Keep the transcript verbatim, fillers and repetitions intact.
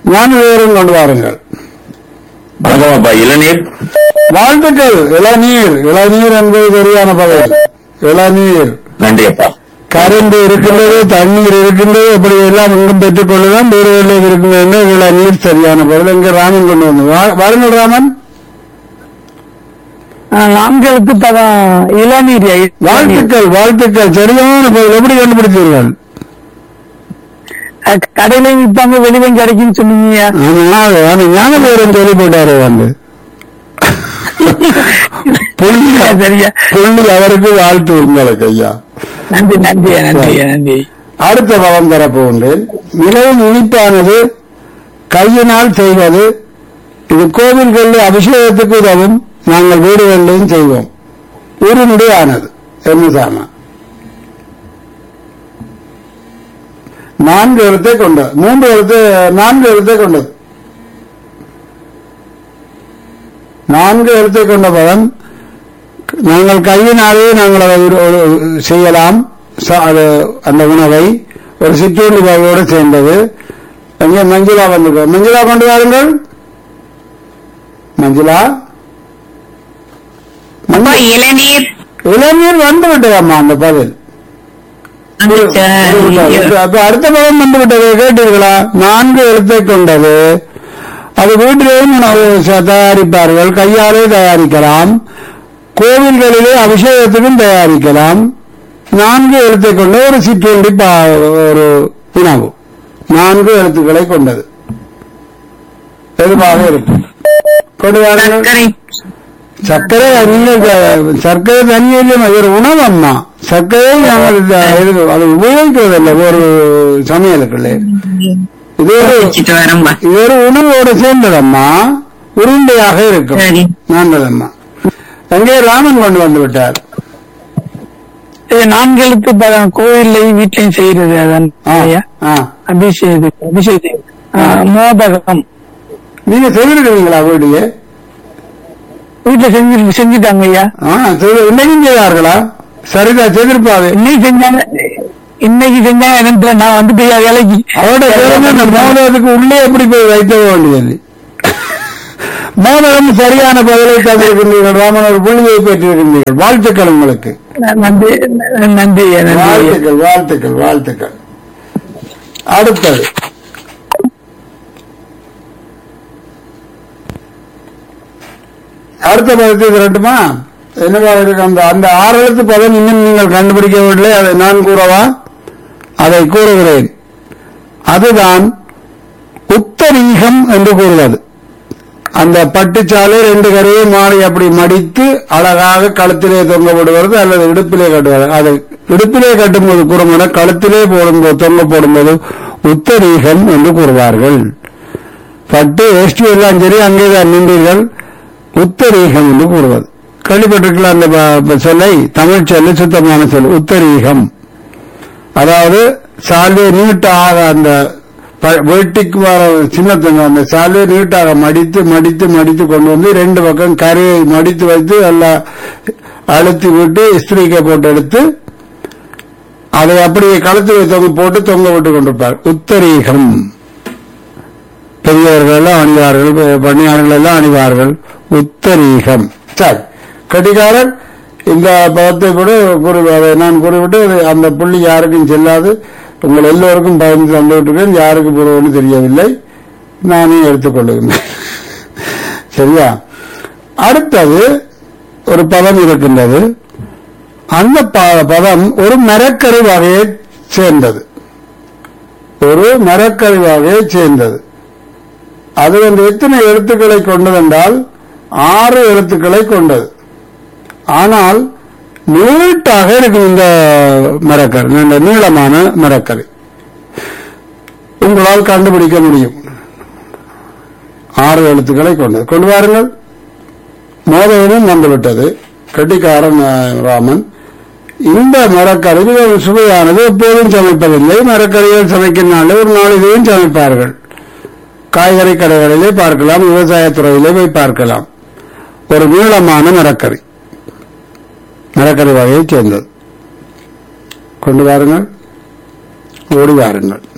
ஞானதேவரும் கொண்டு வாருங்கள். வணக்கம்ப்பா. இளநீர். வாழ்த்துக்கள். இளநீர். இளநீர் என்பது சரியான பதில். இளநீர். நன்றி அப்பா. கரண்டு இருக்கின்றது, தண்ணீர் இருக்கின்றது, அப்படி எல்லாம் இங்கும் பெற்றுக் கொள்ளலாம். வேறு இருக்கின்ற இளநீர் சரியான பதில். இங்கே ராமன் கொண்டு வந்து வாருங்கள். ராமன், நான்களுக்கு இளநீர். வாழ்த்துக்கள். வாழ்த்துக்கள். சரியான பதில். எப்படி கண்டுபிடித்தீர்கள்? கடையிலையும் விற்பாங்க, வெளியிலையும் கிடைக்குன்னு சொன்னீங்க. ஞானதேவரன் சொல்லி போட்டாரு வந்து சரியா புள்ளி அவருக்கு வாழ்த்து உங்களுக்கு ஐயா. நன்றி நன்றி நன்றி நன்றி. அடுத்த பலம் தரப்போகின்றேன். மிகவும் இனிப்பானது, கையினால் செய்வது. இது கோவில்களில் அபிஷேகத்துக்கு உதவும், நாங்கள் வீடுகளிலையும் செய்வோம். உருண்டையானது. என்ன சாமா? நான்கு எழுத்தை கொண்டது. மூன்று எழுத்து நான்கு எழுத்தை கொண்டது. நான்கு எழுத்தை கொண்ட பதம். நாங்கள் கையினாலே நாங்கள் அதை செய்யலாம். அந்த உணவை ஒரு சிற்றுண்டி வகையோடு சேர்ந்தது. எங்கே மஞ்சுளா வந்து மஞ்சுளா கொண்டு வாருங்கள். மஞ்சுளா, இளநீர். இளநீர் வந்து விட்டதாம்மா அந்த பதில். அடுத்த பதம் வந்து விட்டது. கேட்டீர்களா? நான்கு எழுத்தை கொண்டது. அது வீட்டிலேயும் உணவு தயாரிப்பார்கள், கையாலே தயாரிக்கலாம், கோவில்களிலே அபிஷேகத்துக்கும் தயாரிக்கலாம். நான்கு எழுத்தை கொண்ட ஒரு சிற்றுண்டி ஒரு உணவு. நான்கு எழுத்துக்களை கொண்டது. எதுவாக இருக்கும்? கொண்டு சர்க்கரை சர்க்கரை தண்ணியிலும் ஒரு உணவு அம்மா. சர்க்கரை நாங்கள் அது உபயோகிக்கிறதில்லை ஒரு சமையலுக்குள்ளே. இது ஒரு உணவோடு சேர்ந்ததம்மா, உருண்டையாக இருக்கும். நல்லதம்மா. அங்கே ராமன் கொண்டு வந்து விட்டார். நான்களுக்கு கோவில்லையும் வீட்லையும் செய்யறது அதான் அபிஷேகம். அபிஷேகம் மோதகம். நீங்க செய்திருக்கிறீங்களா? வீட்லயே வீட்டுல செஞ்சு செஞ்சுட்டாங்க ஐயா. இன்னைக்கும் செய்தார்களா? சரிதா, செய்திருப்பாது. இன்னைக்கு செஞ்சாங்க. இன்னைக்கு செஞ்சாங்க. நான் வந்து வேலைக்கு அவரோட மோதகத்துக்கு உள்ளே எப்படி போய் வைக்க வேண்டியது? மோதகம் சரியான பதிலை தந்திருக்கின்றீர்கள். ராமன் ஒரு புள்ளியை பெற்றிருக்கின்றீர்கள். வாழ்த்துக்கள் உங்களுக்கு. நன்றி நன்றி. வாழ்த்துக்கள் வாழ்த்துக்கள் வாழ்த்துக்கள். அடுத்தது அடுத்த பதத்தை திரட்டுமா? என்னவா இருக்கு? அந்த அந்த ஆறு எழுத்து பதம் இன்னும் நீங்கள் கண்டுபிடிக்கவில்லை. அதை நான் கூறவா? அதை கூறுகிறேன். அதுதான் உத்தரீகம் என்று கூறுவது. அந்த பட்டுச்சாலை ரெண்டு கரையை மாறி அப்படி மடித்து அழகாக கழுத்திலே தொங்க விடுவது அல்லது இடுப்பிலே கட்டுவது. அதை இடுப்பிலே கட்டும்போது கூறும்போது, கழுத்திலே போடும்போது தொங்க போடும்போது உத்தரீகம் என்று கூறுவார்கள். பட்டு வேஷ்டி எல்லாம் சரி, அங்கேதான் நின்றீர்கள். உத்தரீகம் என்று கூறுவது கேள்விப்பட்டிருக்கலாம். அந்த சொல்லை தமிழ் சொல்லி சுத்தமான சொல் உத்தரீகம். அதாவது சாலை நீட்டாக அந்த வேட்டிக்கு வர சின்னத்தங்க அந்த சாலையை நீட்டாக மடித்து மடித்து மடித்து கொண்டு வந்து ரெண்டு பக்கம் கரையை மடித்து வைத்து எல்லாம் அழுத்தி விட்டு இஸ்திரிக்கை போட்டு எடுத்து அதை அப்படியே களத்தில் தொங்க போட்டு தொங்க விட்டு கொண்டிருப்பார். உத்தரீகம். பெரியவர்கள் எல்லாம் அணிவார்கள், பணியாளர்கள் எல்லாம் அணிவார்கள். உத்தரீகம். சரி, கட்டிக்காரன் இந்த பதத்தை கூட கூறுவார். நான் கூறிவிட்டு அந்த புள்ளி யாருக்கும் செல்லாது, உங்கள் எல்லோருக்கும் பயந்து தந்துவிட்டிருக்கேன். யாருக்கு போடுவோன்னு தெரியவில்லை, நானே எடுத்துக்கொள்ளுகிறேன். சரியா? அடுத்தது ஒரு பதம் இருக்கின்றது. அந்த பதம் ஒரு மரக்கறி வகையை சேர்ந்தது. ஒரு மரக்கறி வகையை சேர்ந்தது. அது வந்து எத்தனை எழுத்துக்களை கொண்டதென்றால் ஆறு எழுத்துக்களை கொண்டது. ஆனால் நீட்டாக இருக்கும் இந்த மரக்கறி, நீளமான மரக்கறி. உங்களால் கண்டுபிடிக்க முடியும். ஆறு எழுத்துக்களை கொண்டது. கொண்டு வாருங்கள். மோதகமும் வந்துவிட்டது. கட்டிக்காரன் ராமன். இந்த மரக்கறி சுவையானது எப்போதும் சமைப்பதில்லை. மரக்கறிகள் சமைக்கினாலே ஒரு நாளிலேயும் சமைப்பார்கள். காய்கறி கடைகளிலே பார்க்கலாம், விவசாயத்துறையிலே போய் பார்க்கலாம். ஒரு நீளமான மரக்கறி, மரக்கறி வகையை சேர்ந்தது. கொண்டு வாருங்கள், ஓடி வாருங்கள்.